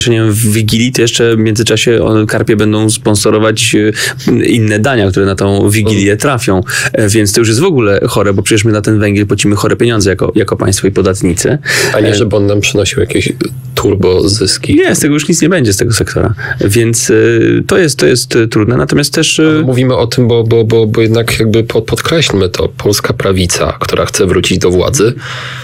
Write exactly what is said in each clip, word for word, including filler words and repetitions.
W Wigilii to jeszcze w międzyczasie karpie będą sponsorować inne dania, które na tą Wigilię trafią. Więc to już jest w ogóle chore, bo przecież my na ten węgiel płacimy chore pieniądze jako, jako państwo i podatnicy. A nie, żeby on nam przynosił jakieś turbo zyski. Nie, z tego już nic nie będzie z tego sektora. Więc to jest, to jest trudne. Natomiast też... Mówimy o tym, bo, bo, bo, bo jednak jakby podkreślmy to. Polska prawica, która chce wrócić do władzy,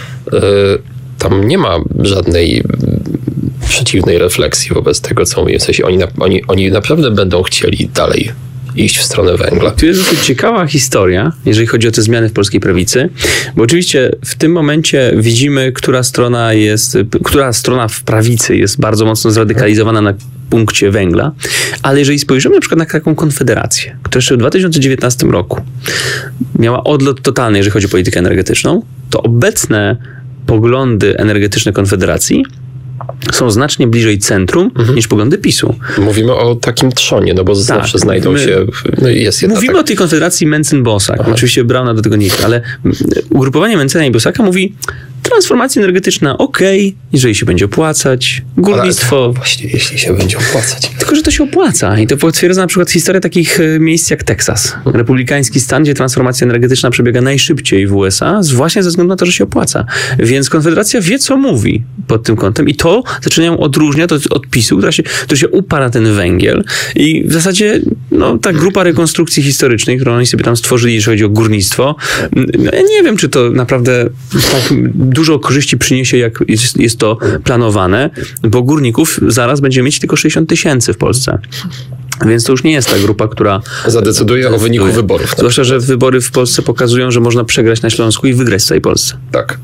tam nie ma żadnej przeciwnej refleksji wobec tego, co mówię. W sensie oni, na, oni, oni naprawdę będą chcieli dalej iść w stronę węgla. Tu jest dosyć ciekawa historia, jeżeli chodzi o te zmiany w polskiej prawicy, bo oczywiście w tym momencie widzimy, która strona jest, która strona w prawicy jest bardzo mocno zradykalizowana na punkcie węgla, ale jeżeli spojrzymy na przykład na taką Konfederację, która jeszcze w dwa tysiące dziewiętnastym roku miała odlot totalny, jeżeli chodzi o politykę energetyczną, to obecne poglądy energetyczne Konfederacji są znacznie bliżej centrum mhm. niż poglądy PiSu. Mówimy o takim trzonie, no bo tak, zawsze znajdą my, się... No jest jedna mówimy tak... o tej Konfederacji Mencen-Bosak. Oczywiście Brauna do tego nie chce, ale ugrupowanie Mencena i Bosaka mówi transformacja energetyczna okej, okay, jeżeli się będzie opłacać. Górnictwo... Ale właśnie, jeśli się będzie opłacać. Tylko, że to się opłaca. I to potwierdza na przykład historię takich miejsc jak Teksas. Republikański stan, gdzie transformacja energetyczna przebiega najszybciej w U S A, właśnie ze względu na to, że się opłaca. Więc Konfederacja wie, co mówi pod tym kątem i to zaczynają odróżniać od, od PiSu, która się, który się uparł na ten węgiel i w zasadzie no, ta grupa rekonstrukcji historycznej, którą oni sobie tam stworzyli, jeżeli chodzi o górnictwo, no, ja nie wiem, czy to naprawdę tak dużo korzyści przyniesie, jak jest, jest to planowane, bo górników zaraz będziemy mieć tylko sześćdziesiąt tysięcy w Polsce. Więc to już nie jest ta grupa, która... Zadecyduje o wyniku wyborów. Zwłaszcza, że wybory w Polsce pokazują, że można przegrać na Śląsku i wygrać w całej Polsce. Tak.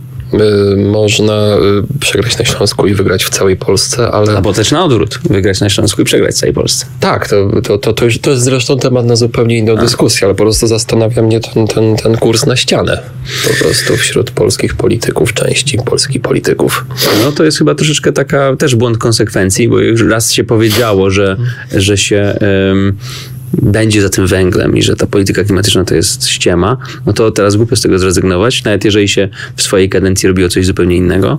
Można przegrać na Śląsku i wygrać w całej Polsce, ale... Albo też na odwrót. Wygrać na Śląsku i przegrać w całej Polsce. Tak, to, to, to, to, już, to jest zresztą temat na zupełnie inną A. dyskusję, ale po prostu zastanawia mnie ten, ten, ten kurs na ścianę. Po prostu wśród polskich polityków, części polskich polityków. No to jest chyba troszeczkę taka też błąd konsekwencji, bo już raz się powiedziało, że, że się... Um, będzie za tym węglem i że ta polityka klimatyczna to jest ściema, no to teraz głupio z tego zrezygnować, nawet jeżeli się w swojej kadencji robiło coś zupełnie innego.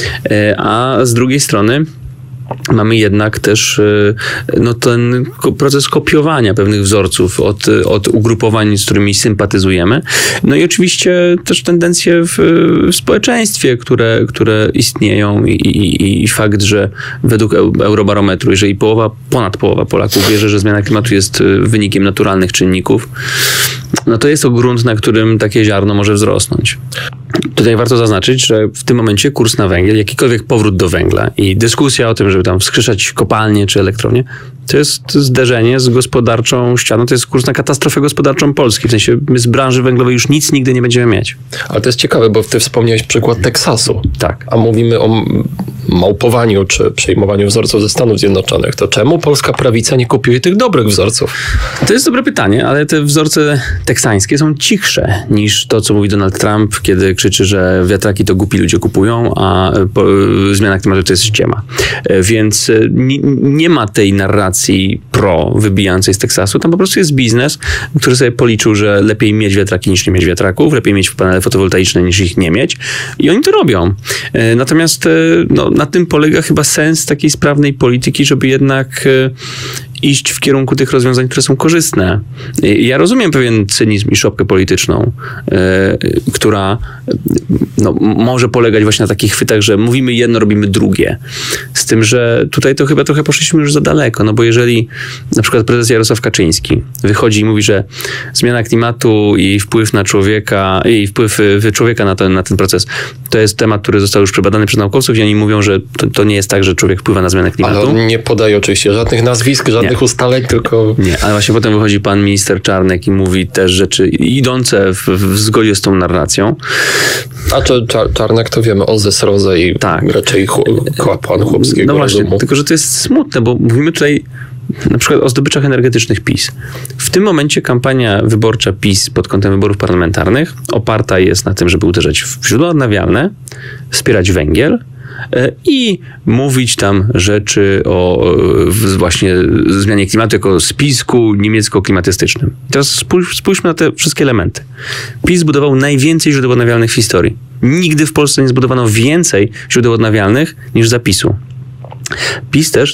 A z drugiej strony mamy jednak też no, ten proces kopiowania pewnych wzorców od, od ugrupowań, z którymi sympatyzujemy. No i oczywiście też tendencje w, w społeczeństwie, które, które istnieją i, i, i fakt, że według Eurobarometru, jeżeli połowa, ponad połowa Polaków wierzy, że zmiana klimatu jest wynikiem naturalnych czynników, no to jest to grunt, na którym takie ziarno może wzrosnąć. Tutaj warto zaznaczyć, że w tym momencie kurs na węgiel, jakikolwiek powrót do węgla i dyskusja o tym, żeby tam wskrzeszać kopalnie czy elektrownie, to jest zderzenie z gospodarczą ścianą, to jest kurs na katastrofę gospodarczą Polski. W sensie my z branży węglowej już nic nigdy nie będziemy mieć. Ale to jest ciekawe, bo ty wspomniałeś przykład Teksasu. Tak. A mówimy o małpowaniu czy przejmowaniu wzorców ze Stanów Zjednoczonych. To czemu polska prawica nie kopiuje tych dobrych wzorców? To jest dobre pytanie, ale te wzorce teksańskie są cichsze niż to, co mówi Donald Trump, kiedy krzyczy, że wiatraki to głupi ludzie kupują, a po, zmiana klimatu to jest ściema. Więc nie, nie ma tej narracji pro wybijającej z Teksasu. Tam po prostu jest biznes, który sobie policzył, że lepiej mieć wiatraki niż nie mieć wiatraków, lepiej mieć panele fotowoltaiczne niż ich nie mieć. I oni to robią. Natomiast no, na tym polega chyba sens takiej sprawnej polityki, żeby jednak iść w kierunku tych rozwiązań, które są korzystne. Ja rozumiem pewien cynizm i szopkę polityczną, yy, która no, może polegać właśnie na takich chwytach, że mówimy jedno, robimy drugie. Z tym, że tutaj to chyba trochę poszliśmy już za daleko, no bo jeżeli na przykład prezes Jarosław Kaczyński wychodzi i mówi, że zmiana klimatu i wpływ na człowieka, i wpływ człowieka na ten, na ten proces, to jest temat, który został już przebadany przez naukowców i oni mówią, że to, to nie jest tak, że człowiek wpływa na zmianę klimatu. Ale on nie podaje oczywiście żadnych nazwisk, żadnych nie. ustaleń, tylko... Nie, ale właśnie potem wychodzi pan minister Czarnek i mówi też rzeczy idące w, w zgodzie z tą narracją. A czy Czarnek to wiemy, Ozes Roze i tak. raczej kapłan chłopskiego No właśnie, rozumu. tylko że to jest smutne, bo mówimy tutaj na przykład o zdobyczach energetycznych PiS. W tym momencie kampania wyborcza PiS pod kątem wyborów parlamentarnych oparta jest na tym, żeby uderzać w źródła odnawialne, wspierać węgiel i mówić tam rzeczy o właśnie zmianie klimatu jako spisku niemiecko-klimatystycznym. Teraz spójrz, spójrzmy na te wszystkie elementy. PiS zbudował najwięcej źródeł odnawialnych w historii. Nigdy w Polsce nie zbudowano więcej źródeł odnawialnych niż za PiSu. PiS też